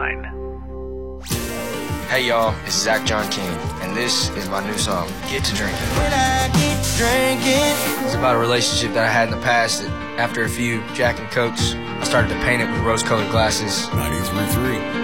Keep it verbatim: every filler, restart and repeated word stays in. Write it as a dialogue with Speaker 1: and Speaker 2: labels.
Speaker 1: nine.
Speaker 2: Hey y'all, it's Zach John King, and this is my new song, Get to Drinking.
Speaker 3: When I get drinking,
Speaker 2: It's about a relationship that I had in the past that after a few Jack and Cokes, I started to paint it with rose-colored glasses.
Speaker 4: ninety-three point three